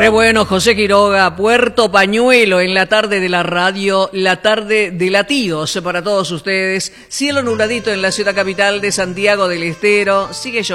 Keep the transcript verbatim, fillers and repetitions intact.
Re bueno, José Quiroga, Puerto Pañuelo, en la tarde de la radio, la tarde de latidos para todos ustedes. Cielo nubladito en la ciudad capital de Santiago del Estero, sigue lloviendo.